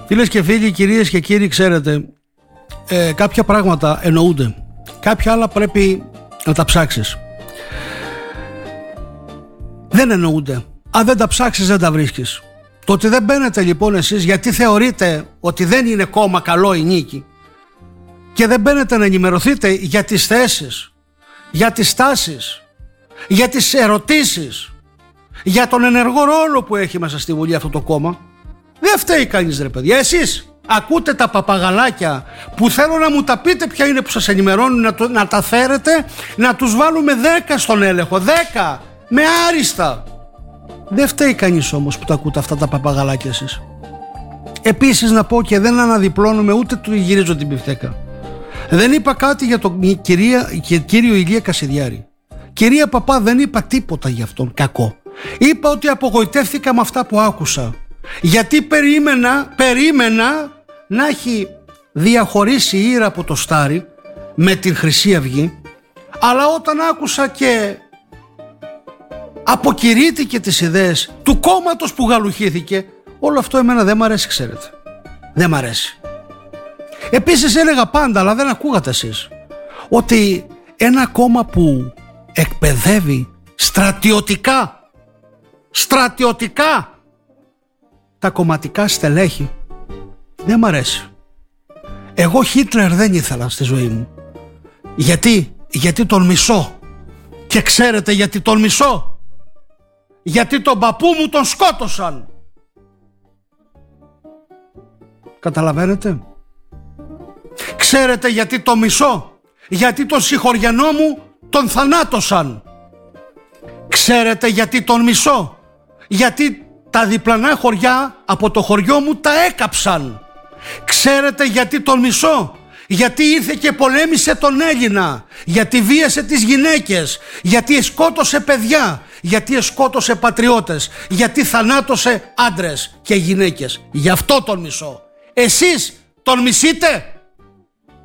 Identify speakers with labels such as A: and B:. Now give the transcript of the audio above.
A: Φίλες και φίλοι, κυρίες και κύριοι, ξέρετε, κάποια πράγματα εννοούνται, κάποια άλλα πρέπει να τα ψάξεις. Δεν εννοούνται. Αν δεν τα ψάξεις δεν τα βρίσκεις. Το ότι δεν μπαίνετε λοιπόν εσείς γιατί θεωρείτε ότι δεν είναι κόμμα καλό η νίκη και δεν μπαίνετε να ενημερωθείτε για τις θέσεις, για τις τάσεις, για τις ερωτήσεις, για τον ενεργό ρόλο που έχει μέσα στη Βουλή αυτό το κόμμα, δεν φταίει κανείς, ρε παιδιά. Εσείς ακούτε τα παπαγαλάκια που θέλω να μου τα πείτε ποια είναι που σας ενημερώνουν, να τα φέρετε, να τους βάλουμε 10 στον έλεγχο, 10 με άριστα. Δεν φταίει κανείς όμως που τα ακούτε αυτά τα παπαγαλάκια εσείς. Επίσης να πω, και δεν αναδιπλώνουμε ούτε του γυρίζω την πιφτέκα, δεν είπα κάτι για τον κύριο Ηλία Κασιδιάρη. Κυρία Παπά, δεν είπα τίποτα για αυτόν κακό. Είπα ότι απογοητεύτηκα με αυτά που άκουσα, γιατί περίμενα να έχει διαχωρίσει η Ήρα από το Στάρι με την Χρυσή Αυγή, αλλά όταν άκουσα και αποκηρύτηκε τις ιδέες του κόμματος που γαλουχήθηκε, όλο αυτό εμένα δεν μ' αρέσει, ξέρετε. Δεν μ' αρέσει. Επίσης έλεγα πάντα, αλλά δεν ακούγατε εσείς, ότι ένα κόμμα που εκπαιδεύει στρατιωτικά τα κομματικά στελέχη, δεν μ' αρέσει. Εγώ Χίτλερ δεν ήθελα στη ζωή μου. Γιατί τον μισώ. Και ξέρετε γιατί τον μισώ? Γιατί τον παππού μου τον σκότωσαν. Καταλαβαίνετε? Ξέρετε γιατί τον μισώ? Γιατί τον συγχωριανό μου τον θανάτωσαν. Ξέρετε γιατί τον μισώ? Γιατί τα διπλανά χωριά από το χωριό μου τα έκαψαν. Ξέρετε γιατί τον μισώ? Γιατί ήρθε και πολέμησε τον Έλληνα, γιατί βίασε τις γυναίκες, γιατί σκότωσε παιδιά, γιατί σκότωσε πατριώτες, γιατί θανάτωσε άντρες και γυναίκες. Γι' αυτό τον μισώ. Εσείς τον μισείτε?